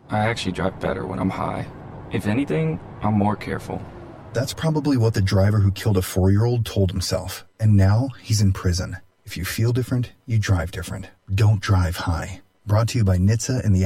I actually drive better when I'm high. If anything, I'm more careful. That's probably what the driver who killed a 4-year-old told himself, and now he's in prison. If you feel different, you drive different. Don't drive high. Brought to you by NHTSA and the